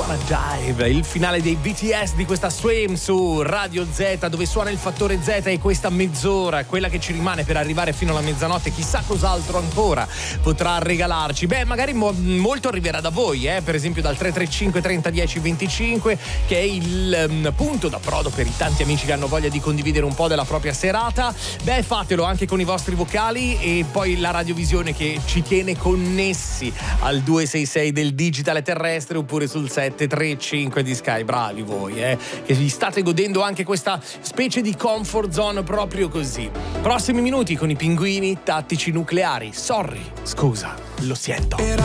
Wanna Dive, il finale dei BTS di questa Swim su Radio Z, dove suona il fattore Z, e questa mezz'ora, quella che ci rimane per arrivare fino alla mezzanotte, chissà cos'altro ancora potrà regalarci. Beh, magari molto arriverà da voi, per esempio dal 335 30 10 25, che è il punto d'approdo per i tanti amici che hanno voglia di condividere un po' della propria serata. Beh, fatelo anche con i vostri vocali, e poi la radiovisione che ci tiene connessi al 266 del digitale terrestre, oppure sul 735 di Sky. Bravi voi, che vi state godendo anche questa specie di comfort zone proprio così. Prossimi minuti con i Pinguini Tattici Nucleari. Sorry, scusa, lo sento.